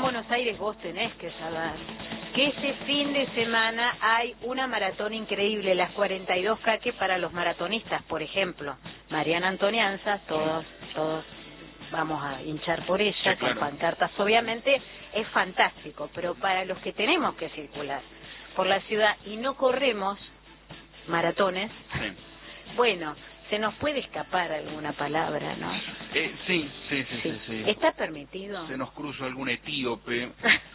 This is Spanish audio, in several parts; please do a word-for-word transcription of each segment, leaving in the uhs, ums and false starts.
Buenos Aires vos tenés que saber que este fin de semana hay una maratón increíble, las cuarenta y dos K, que para los maratonistas, por ejemplo, Mariana Antonianza, todos, todos vamos a hinchar por ella, sí, claro, con pancartas, obviamente, es fantástico, pero para los que tenemos que circular por la ciudad y no corremos maratones, sí, bueno, se nos puede escapar alguna palabra, ¿no? Eh, sí, sí, sí, sí, sí, sí. ¿Está permitido? Se nos cruza algún etíope.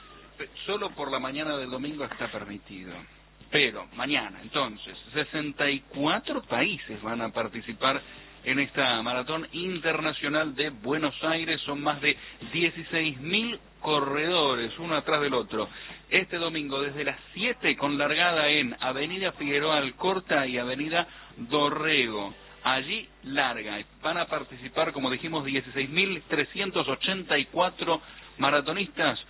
Solo por la mañana del domingo está permitido. Pero mañana, entonces, sesenta y cuatro países van a participar en esta maratón internacional de Buenos Aires. Son más de dieciséis mil corredores, uno atrás del otro. Este domingo desde las siete, con largada en Avenida Figueroa Alcorta y Avenida Dorrego. Allí larga. Van a participar, como dijimos, dieciséis mil trescientos ochenta y cuatro maratonistas.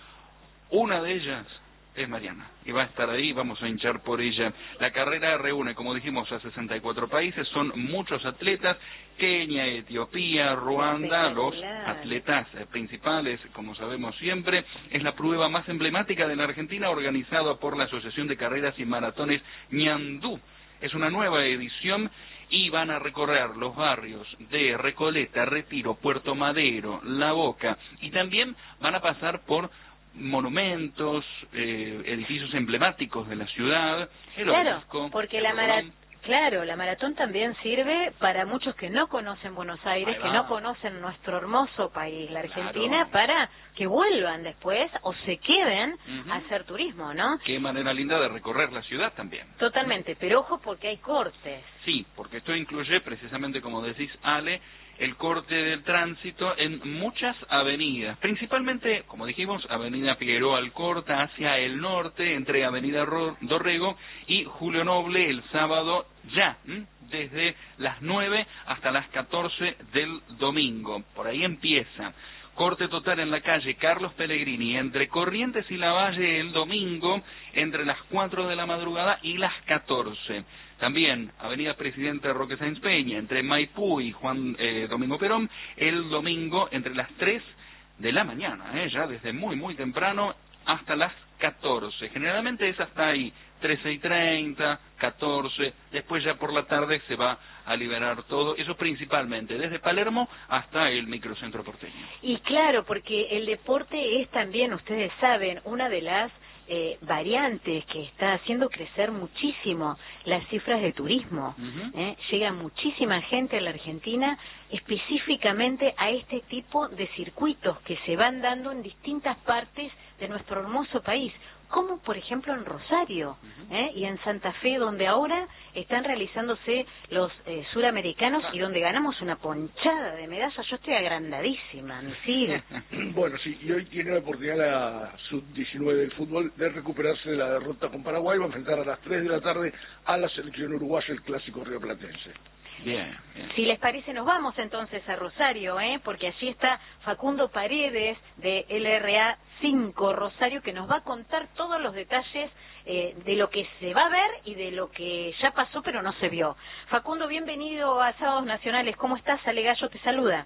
Una de ellas es Mariana, y va a estar ahí, vamos a hinchar por ella. La carrera reúne, como dijimos, a sesenta y cuatro países, son muchos atletas: Kenia, Etiopía, Ruanda, los atletas principales, como sabemos siempre. Es la prueba más emblemática de la Argentina, organizada por la Asociación de Carreras y Maratones Ñandú. Es una nueva edición y van a recorrer los barrios de Recoleta, Retiro, Puerto Madero, La Boca, y también van a pasar por monumentos, eh, edificios emblemáticos de la ciudad, el claro, obelisco, porque la maratón, claro, la maratón también sirve para muchos que no conocen Buenos Aires, que no conocen nuestro hermoso país, la Argentina, claro, para que vuelvan después o se queden uh-huh. a hacer turismo, ¿no? Qué manera linda de recorrer la ciudad también. Totalmente, pero ojo porque hay cortes. Sí, porque esto incluye precisamente, como decís, Ale, el corte del tránsito en muchas avenidas, principalmente, como dijimos, Avenida Figueroa Alcorta hacia el norte, entre Avenida Dorrego y Julio Noble, el sábado ya, ¿m? desde las nueve hasta las catorce del domingo. Por ahí empieza. Corte total en la calle Carlos Pellegrini, entre Corrientes y Lavalle el domingo, entre las cuatro de la madrugada y las catorce. También Avenida Presidente Roque Sáenz Peña, entre Maipú y Juan eh, Domingo Perón, el domingo entre las tres de la mañana, eh, ya desde muy muy temprano hasta las catorce. Generalmente es hasta ahí, trece y treinta, catorce, después ya por la tarde se va a liberar todo, eso principalmente, desde Palermo hasta el microcentro porteño. Y claro, porque el deporte es también, ustedes saben, una de las Eh, variantes que está haciendo crecer muchísimo las cifras de turismo. Uh-huh. ¿eh? Llega muchísima gente a la Argentina específicamente a este tipo de circuitos que se van dando en distintas partes de nuestro hermoso país, como por ejemplo en Rosario uh-huh. ¿eh? y en Santa Fe, donde ahora están realizándose los eh, suramericanos y donde ganamos una ponchada de medallas. Yo estoy agrandadísima, Misil. Bueno, sí, y hoy tiene la oportunidad la sub diecinueve del fútbol de recuperarse de la derrota con Paraguay. Va a enfrentar a las tres de la tarde a la selección uruguaya, el clásico rioplatense. Bien, bien. Si les parece, nos vamos entonces a Rosario, ¿eh? porque allí está Facundo Paredes de L R A cinco Rosario, que nos va a contar todos los detalles eh, de lo que se va a ver y de lo que ya pasó pero no se vio. Facundo, bienvenido a Sábados Nacionales. ¿Cómo estás? Ale Gallo te saluda.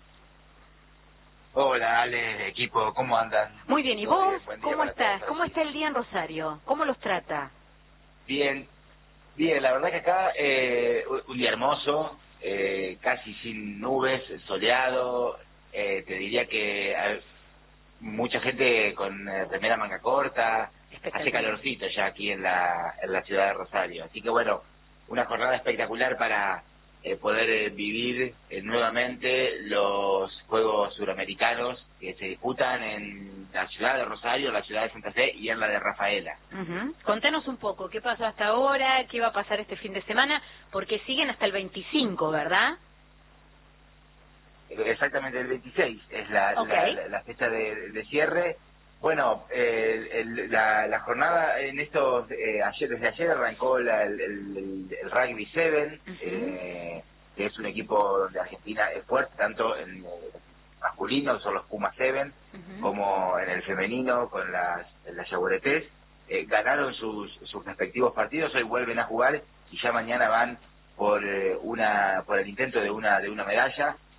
Hola, Ale, equipo, ¿cómo andan? Muy bien, ¿y vos? ¿Cómo estás? ¿Cómo está el día en Rosario? ¿Cómo los trata? Bien. Bien, la verdad que acá eh, un día hermoso, eh, casi sin nubes, soleado, eh, te diría que hay mucha gente con eh, remera manga corta, hace calorcito ya aquí en la, en la ciudad de Rosario, así que bueno, una jornada espectacular para eh, poder eh, vivir eh, nuevamente los Juegos Suramericanos que se disputan en la ciudad de Rosario, en la ciudad de Santa Fe y en la de Rafaela. Uh-huh. Contanos un poco, ¿qué pasó hasta ahora? ¿Qué va a pasar este fin de semana? Porque siguen hasta el veinticinco, ¿verdad? Exactamente, el veintiséis es la, okay. la, la fecha de, de cierre. Bueno, eh, el, la, la jornada en estos, eh, ayer desde ayer arrancó la, el, el, el Rugby siete, uh-huh. eh, que es un equipo donde Argentina es fuerte, tanto en el masculino, son los Pumas siete, uh-huh. como en el femenino, con las, las Yaguaretés. Eh, ganaron sus, sus respectivos partidos, hoy vuelven a jugar y ya mañana van por eh, una por el intento de una de una medalla.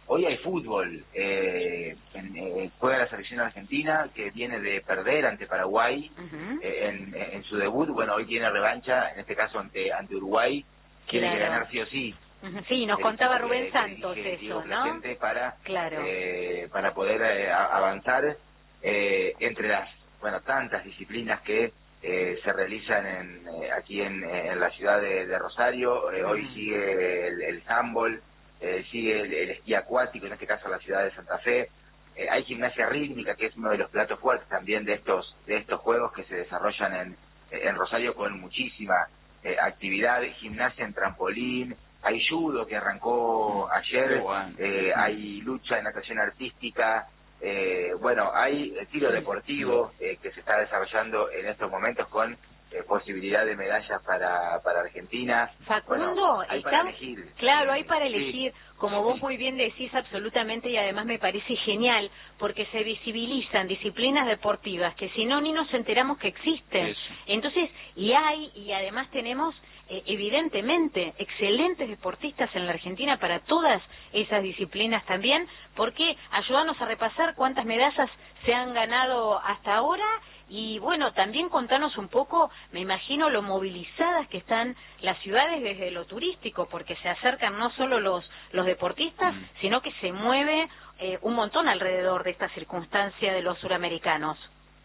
hoy hay fútbol, eh, en, eh, juega la selección argentina que viene de perder ante Paraguay uh-huh. eh, en, en su debut, bueno, hoy tiene revancha, en este caso ante ante Uruguay, quiere claro. ganar sí o sí. Uh-huh. Sí, nos el contaba Rubén que, Santos que eso, ¿no? Para, claro. eh, para poder eh, avanzar eh, entre las, bueno, tantas disciplinas que eh, se realizan en, eh, aquí en, en la ciudad de, de Rosario. Eh, uh-huh. Hoy sigue el, el handball, eh, sigue el, el esquí acuático, en este caso la ciudad de Santa Fe. Eh, hay gimnasia rítmica, que es uno de los platos fuertes también de estos de estos juegos que se desarrollan en, en Rosario con muchísima eh, actividad. Gimnasia en trampolín, hay judo que arrancó ayer, eh, hay lucha en natación artística, eh, bueno, hay tiro deportivo eh, que se está desarrollando en estos momentos con eh, posibilidad de medallas para para Argentina. Facundo, bueno, hay está, para elegir. Claro, hay para elegir, sí. como vos muy bien decís, absolutamente, y además me parece genial, porque se visibilizan disciplinas deportivas que si no ni nos enteramos que existen. Eso. Entonces, y hay, y además tenemos eh, evidentemente excelentes deportistas en la Argentina para todas esas disciplinas también, porque ayúdanos a repasar cuántas medallas se han ganado hasta ahora. Y bueno, también contanos un poco, me imagino lo movilizadas que están las ciudades desde lo turístico, porque se acercan no solo los los deportistas, mm. sino que se mueve eh, un montón alrededor de esta circunstancia de los suramericanos.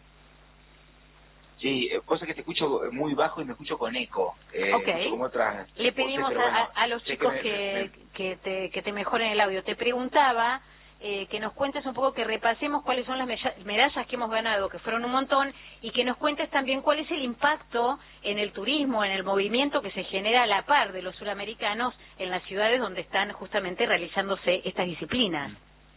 Sí, cosa que te escucho muy bajo y me escucho con eco. Eh, okay. Como otras Le pedimos voces, a, bueno, a los chicos que, que, me, me... que, te, que te mejoren el audio. Te preguntaba... Eh, que nos cuentes un poco, que repasemos cuáles son las medallas que hemos ganado, que fueron un montón, y que nos cuentes también cuál es el impacto en el turismo, en el movimiento que se genera a la par de los suramericanos en las ciudades donde están justamente realizándose estas disciplinas.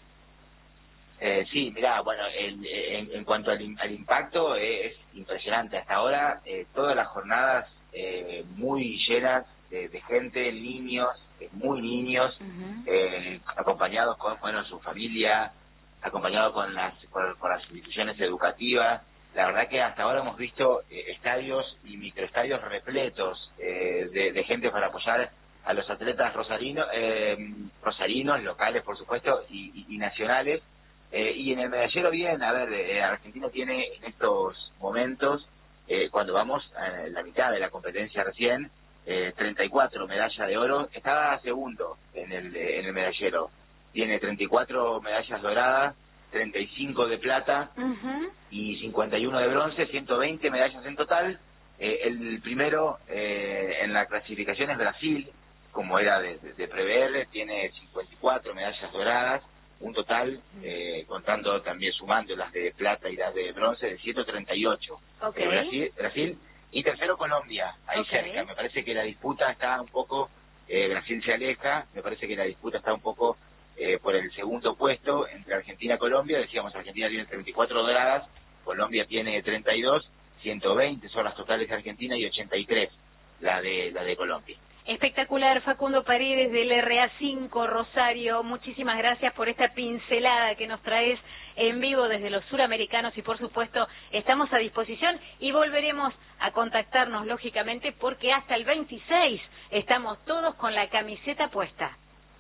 Eh, sí, mirá, bueno, en, en, en cuanto al, al impacto eh, es impresionante. Hasta ahora eh, todas las jornadas eh, muy llenas de, de gente, niños, muy niños, uh-huh. eh, acompañados con, bueno, su familia, acompañados con las con, con las instituciones educativas. La verdad que hasta ahora hemos visto eh, estadios y microestadios repletos eh, de, de gente para apoyar a los atletas rosarinos, eh, rosarinos, locales por supuesto, y, y, y nacionales. Eh, y en el medallero bien, a ver, eh, Argentina tiene en estos momentos, eh, cuando vamos a la mitad de la competencia recién, Eh, treinta y cuatro medallas de oro, estaba segundo en el en el medallero, tiene treinta y cuatro medallas doradas, treinta y cinco de plata uh-huh. y cincuenta y uno de bronce, ciento veinte medallas en total. Eh, el primero eh, en la clasificación es Brasil, como era de, de, de prever, tiene cincuenta y cuatro medallas doradas, un total, eh, contando también, sumando las de plata y las de bronce, de ciento treinta y ocho. Okay. Eh, Brasil, Brasil y tercero Colombia, ahí okay. cerca. Me parece que la disputa está un poco, eh, Brasil se aleja, me parece que la disputa está un poco eh, por el segundo puesto entre Argentina y Colombia. Decíamos, Argentina tiene treinta y cuatro doradas, Colombia tiene treinta y dos, ciento veinte son las totales de Argentina y ochenta y tres la de la de Colombia. Espectacular, Facundo Paredes del R A cinco Rosario, muchísimas gracias por esta pincelada que nos traes en vivo desde los suramericanos, y por supuesto estamos a disposición y volveremos a contactarnos lógicamente, porque hasta el veintiséis estamos todos con la camiseta puesta.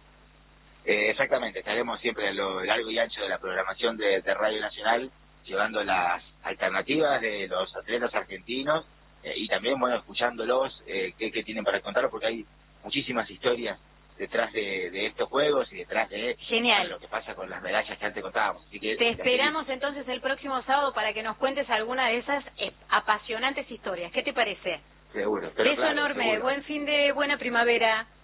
Eh, exactamente, estaremos siempre a lo largo y ancho de la programación de, de Radio Nacional, llevando las alternativas de los atletas argentinos, eh, y también, bueno, escuchándolos, eh, qué, qué tienen para contar, porque hay muchísimas historias detrás de, de estos juegos y detrás de Genial. lo que pasa con las medallas que antes contábamos. Así que te esperamos entonces el próximo sábado para que nos cuentes alguna de esas eh, apasionantes historias. ¿Qué te parece? Seguro. Beso claro, enorme, seguro. Buen fin de buena primavera.